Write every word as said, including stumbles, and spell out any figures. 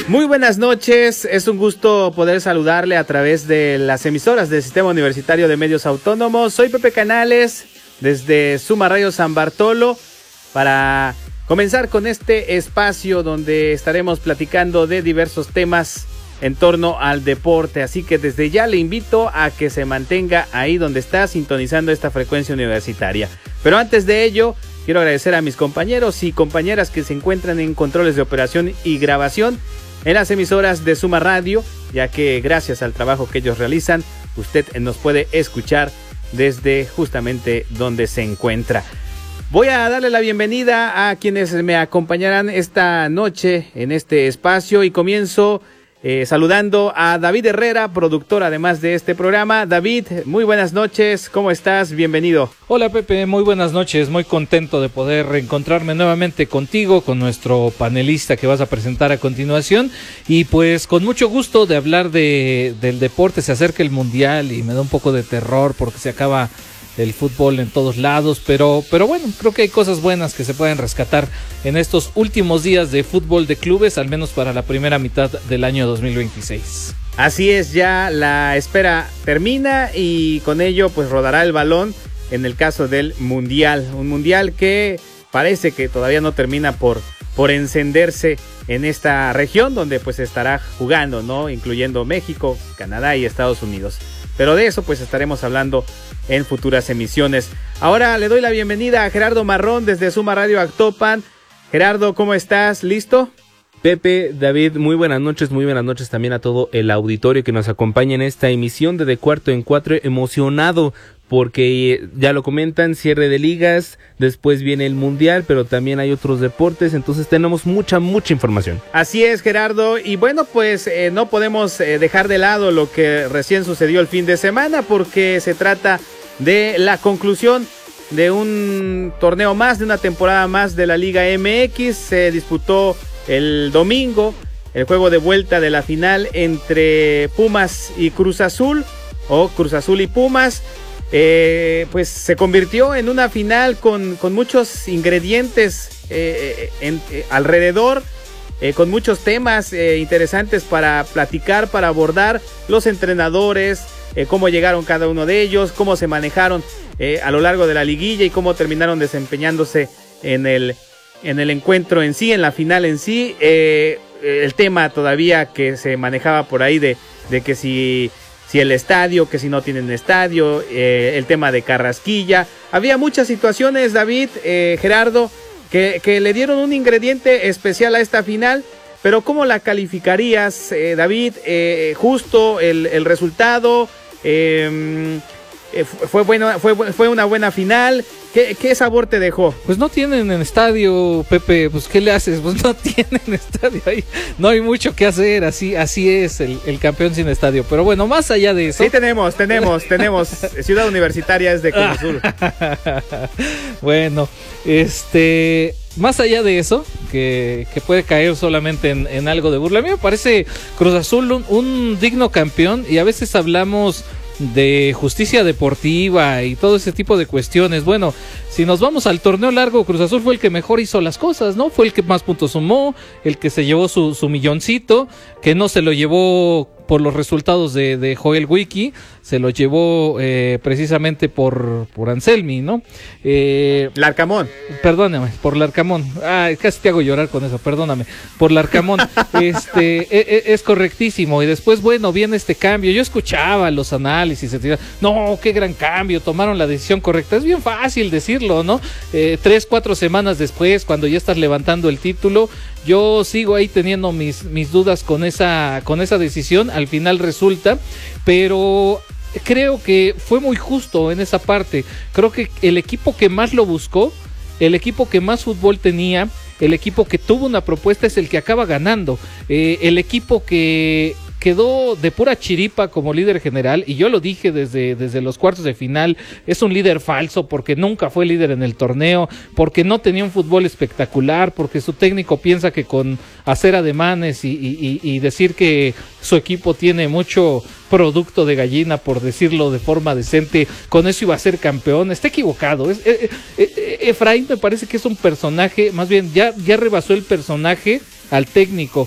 Muy buenas noches, es un gusto poder saludarle a través de las emisoras del Sistema Universitario de Medios Autónomos. Soy Pepe Canales, desde Suma Radio San Bartolo, para comenzar con este espacio donde estaremos platicando de diversos temas en torno al deporte. Así que desde ya le invito a que se mantenga ahí donde está, sintonizando esta frecuencia universitaria. Pero antes de ello, quiero agradecer a mis compañeros y compañeras que se encuentran en controles de operación y grabación en las emisoras de Suma Radio, ya que gracias al trabajo que ellos realizan, usted nos puede escuchar desde justamente donde se encuentra. Voy a darle la bienvenida a quienes me acompañarán esta noche en este espacio y comienzo eh, saludando a David Herrera, productor además de este programa. David, muy buenas noches, ¿cómo estás? Bienvenido. Hola Pepe, muy buenas noches, muy contento de poder reencontrarme nuevamente contigo, con nuestro panelista que vas a presentar a continuación, y pues con mucho gusto de hablar de, del deporte. Se acerca el Mundial y me da un poco de terror porque se acaba el fútbol en todos lados, pero, pero bueno, creo que hay cosas buenas que se pueden rescatar en estos últimos días de fútbol de clubes, al menos para la primera mitad del año dos mil veintiséis. Así es, ya la espera termina y con ello pues rodará el balón en el caso del Mundial, un Mundial que parece que todavía no termina por, por encenderse en esta región donde pues estará jugando, ¿no? Incluyendo México, Canadá y Estados Unidos. Pero de eso pues estaremos hablando en futuras emisiones. Ahora le doy la bienvenida a Gerardo Marrón desde Suma Radio Actopan. Gerardo, ¿cómo estás? ¿Listo? Pepe, David, muy buenas noches, muy buenas noches también a todo el auditorio que nos acompaña en esta emisión de De Cuarto en Cuatro. Emocionado porque ya lo comentan, cierre de ligas, después viene el Mundial, pero también hay otros deportes, entonces tenemos mucha, mucha información. Así es, Gerardo, y bueno, pues eh, no podemos eh, dejar de lado lo que recién sucedió el fin de semana, porque se trata de la conclusión de un torneo más, de una temporada más de la Liga M X. Se disputó el domingo el juego de vuelta de la final entre Pumas y Cruz Azul, o Cruz Azul y Pumas. Eh, pues se convirtió en una final con, con muchos ingredientes eh, en, eh, alrededor, eh, con muchos temas eh, interesantes para platicar, para abordar. Los entrenadores, eh, cómo llegaron cada uno de ellos, cómo se manejaron eh, a lo largo de la liguilla y cómo terminaron desempeñándose en el, en el encuentro en sí, en la final en sí. Eh, el tema todavía que se manejaba por ahí de, de que si... si el estadio, que si no tienen estadio, eh, el tema de Carrasquilla. Había muchas situaciones, David, eh, Gerardo, que, que le dieron un ingrediente especial a esta final, pero ¿cómo la calificarías, eh, David? Eh, justo el, el resultado, eh, eh, fue, bueno, fue, fue una buena final. ¿Qué, ¿Qué sabor te dejó? Pues no tienen en estadio, Pepe, pues ¿qué le haces? Pues no tienen estadio ahí, no hay mucho que hacer, así así es el, el campeón sin estadio. Pero bueno, más allá de eso... Sí tenemos, tenemos, tenemos, Ciudad Universitaria es de Cruz Azul. Bueno, este... más allá de eso, que, que puede caer solamente en, en algo de burla, a mí me parece Cruz Azul un, un digno campeón, y a veces hablamos de justicia deportiva y todo ese tipo de cuestiones. Bueno, si nos vamos al torneo largo, Cruz Azul fue el que mejor hizo las cosas, ¿no? Fue el que más puntos sumó, el que se llevó su, su milloncito, que no se lo llevó por los resultados de, de Joel Wiki, se lo llevó eh, precisamente por, por Anselmi, ¿no? Eh, Larcamón. Perdóname, por Larcamón. Ay, casi te hago llorar con eso, perdóname. Por Larcamón. este, es, es correctísimo. Y después, bueno, viene este cambio. Yo escuchaba los análisis, etcétera. No, qué gran cambio, tomaron la decisión correcta. Es bien fácil decirlo, ¿no? Eh, tres, cuatro semanas después, cuando ya estás levantando el título, yo sigo ahí teniendo mis, mis dudas con esa, con esa decisión. Al final resulta, pero creo que fue muy justo en esa parte. Creo que el equipo que más lo buscó, el equipo que más fútbol tenía, el equipo que tuvo una propuesta es el que acaba ganando. Eh, el equipo que quedó de pura chiripa como líder general, y yo lo dije desde, desde los cuartos de final, es un líder falso porque nunca fue líder en el torneo, porque no tenía un fútbol espectacular, porque su técnico piensa que con hacer ademanes y, y, y decir que su equipo tiene mucho producto de gallina, por decirlo de forma decente, con eso iba a ser campeón. Está equivocado. Es, eh, eh, Efraín me parece que es un personaje, más bien ya, ya rebasó el personaje al técnico.